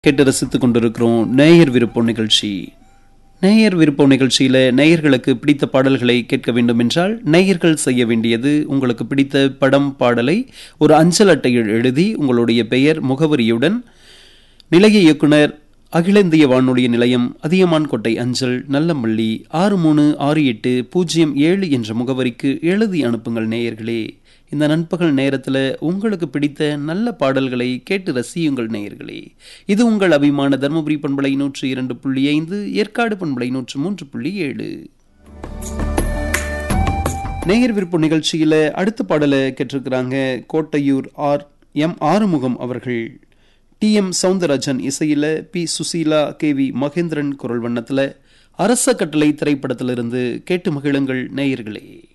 கேட்டு ரசித்துக் கொண்டிருக்கிறோம் நேயர் விருப்பம் நிகழ்ச்சி. நேயர் விருப்பம் நிகழ்ச்சியில நேயர்களுக்கு பிடித்த பாடல்களை கேட்க வேண்டும் என்றால் நேயர்கள் செய்ய வேண்டியது, உங்களுக்கு பிடித்த படம் பாடலை ஒரு அஞ்சல் அட்டையில் எழுதி உங்களுடைய பெயர் முகவரியுடன் நிலைய இயக்குனர் அகில இந்திய வானொலி நிலையம் அதியமான் கோட்டை அஞ்சல் நல்லமல்லி 636807 என்ற முகவரிக்கு எழுதி அனுப்புங்கள் நேயர்களே. இந்த நண்பகல் நேரத்தில் உங்களுக்கு பிடித்த நல்ல பாடல்களை கேட்டு ரசியுங்கள் நேயர்களே. இது உங்கள் அபிமான தர்மபுரி பண்பலை 102.5, ஏற்காடு பண்பலை 103.7. நேயர் விருப்ப நிகழ்ச்சியில அடுத்த பாடலை கேட்டிருக்கிறாங்க கோட்டையூர் எம் ஆறுமுகம் அவர்கள். டி.எம். சவுந்தரராஜன் இசையில, பி. சுசீலா, கே.வி. மகேந்திரன் குரல் வண்ணத்துல அரச கட்டளை திரைப்படத்திலிருந்து கேட்டு மகிழுங்கள் நேயர்களே.